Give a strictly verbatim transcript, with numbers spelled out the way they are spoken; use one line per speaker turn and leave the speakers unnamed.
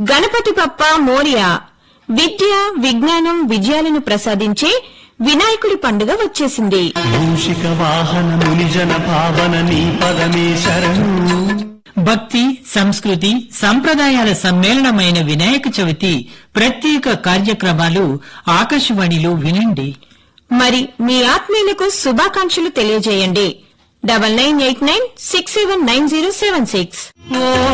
గణపతి బప్పా మోరియా విద్య విజ్ఞానం విజయాలను ప్రసాదించే వినాయకుడి పండుగ వచ్చేసింది.
మూషిక వాహన మునిజన పావన నీ పదమే శరణు.
భక్తి సంస్కృతి సంప్రదాయాల సమ్మేళనమైన వినాయక చవితి ప్రత్యేక కార్యక్రమాలు ఆకాశవాణిలో వినండి.
మరి మీ ఆత్మీయులకు శుభాకాంక్షలు తెలియజేయండి. Double nine eight nine six seven nine zero seven six